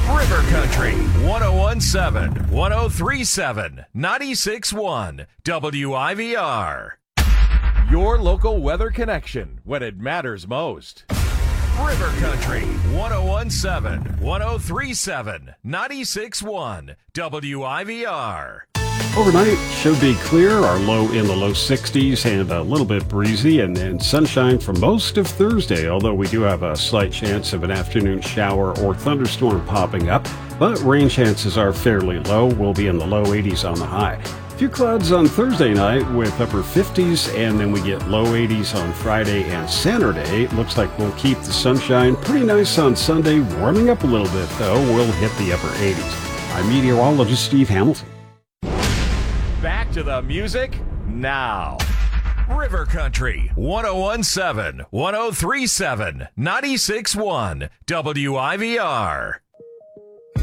River Country, 1017, 1037, 961, WIVR. Your local weather connection when it matters most. River Country, 1017, 1037, 961, WIVR. Overnight should be clear, our low in the low 60s and a little bit breezy, and then sunshine for most of Thursday, although we do have a slight chance of an afternoon shower or thunderstorm popping up, but rain chances are fairly low. We'll be in the low 80s on the high. A few clouds on Thursday night with upper 50s, and then we get low 80s on Friday and Saturday. It looks like we'll keep the sunshine pretty nice on Sunday, warming up a little bit though. We'll hit the upper 80s. I'm meteorologist Steve Hamilton. Back to the music now. River Country, 1017, 1037, 961, WIVR.